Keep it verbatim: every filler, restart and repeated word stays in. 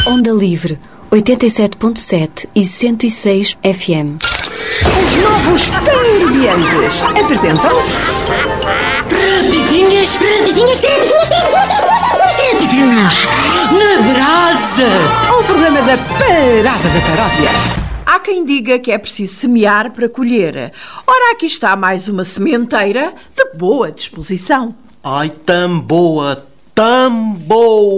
Onda Livre, oitenta e sete ponto sete e cento e seis F M. Os novos Pan-Ambientes apresentam... Rapidinhas, rapidinhas, rapidinhas, rapidinhas, na brasa! O programa da Parada da Paródia. Há quem diga que é preciso semear para colher. Ora, aqui está mais uma sementeira de boa disposição. Ai, tão boa, tão boa!